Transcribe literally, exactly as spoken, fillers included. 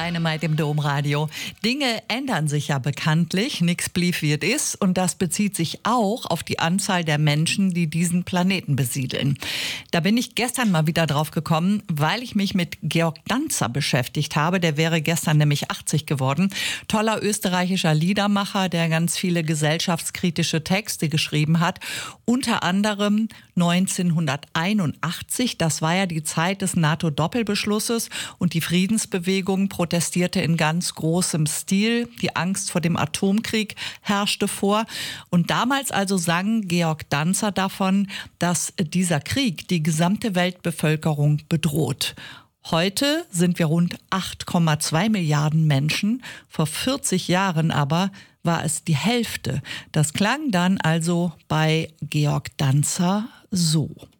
Dynamite im Domradio. Dinge ändern sich ja bekanntlich, nichts blieb wie es ist, und das bezieht sich auch auf die Anzahl der Menschen, die diesen Planeten besiedeln. Da bin ich gestern mal wieder drauf gekommen, weil ich mich mit Georg Danzer beschäftigt habe. Der wäre gestern nämlich achtzig geworden. Toller österreichischer Liedermacher, der ganz viele gesellschaftskritische Texte geschrieben hat. Unter anderem neunzehnhunderteinundachtzig, das war ja die Zeit des NATO-Doppelbeschlusses, und die Friedensbewegung protestierte in ganz großem Stil. Die Angst vor dem Atomkrieg herrschte vor. Und damals also sang Georg Danzer davon, dass dieser Krieg die gesamte Weltbevölkerung bedroht. Heute sind wir rund acht Komma zwei Milliarden Menschen. Vor vierzig Jahren aber war es die Hälfte. Das klang dann also bei Georg Danzer so.